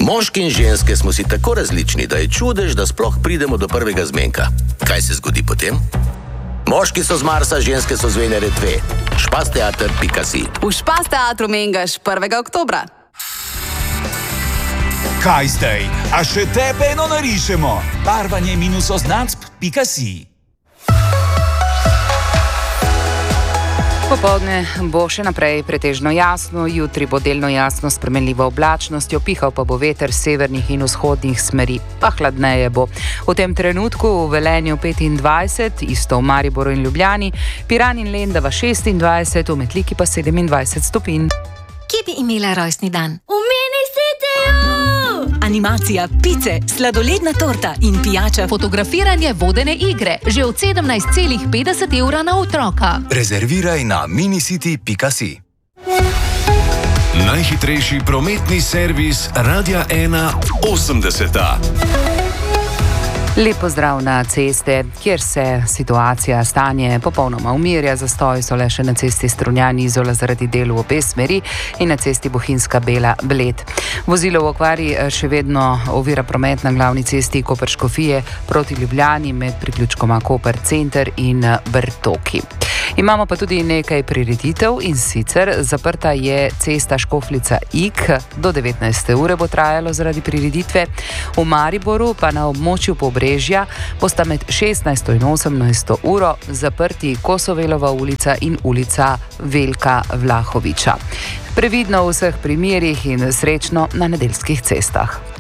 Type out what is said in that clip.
Moški in ženske smo si tako različni, da je čudež, da sploh pridemo do prvega zmenka. Kaj se zgodi potem? Moški so z Marsa, ženske so z Venere 2. Špasteater.si. V Špasteatru Mengaš 1. oktobra. Kaj zdaj? A še tebe eno narišemo? Barvanje-oznacb.si. Popoldne bo še naprej pretežno jasno, jutri bo delno jasno s spremenljivo oblačnostjo, pihal pa bo veter severnih in vzhodnih smeri, pa hladneje bo. V tem trenutku v Velenju 25, isto v Mariboru in Ljubljani, Piran in Lendava 26, v Metliki pa 27 stopinj. Kje bi imela rojstni dan? V mini Cityju! Animacija, pice, sladoledna torta in pijača. Fotografiranje vodene igre, že od 17,50 € na otroka. Rezerviraj na minicity.si. Najhitrejši prometni servis Radia 1 80. Lep pozdrav na ceste, kjer se situacija, stanje popolnoma umirja. Zastoji so le še na cesti Strunjan-Izola zaradi del v obe smeri in na cesti Bohinjska-Bela-Bled. Vozilo v okvari še vedno ovira promet na glavni cesti Koper-Škofije proti Ljubljani med priključkoma Koper Center in Bertoki. Imamo pa tudi nekaj prireditev, in sicer zaprta je cesta Škofljica-Ig, do 19. ure bo trajalo zaradi prireditve. V Mariboru pa na območju Pobrežja bosta med 16. in 18. uro zaprti Kosovelova ulica in ulica Veljka Vlahoviča. Previdno v vseh primerih in srečno na nedeljskih cestah.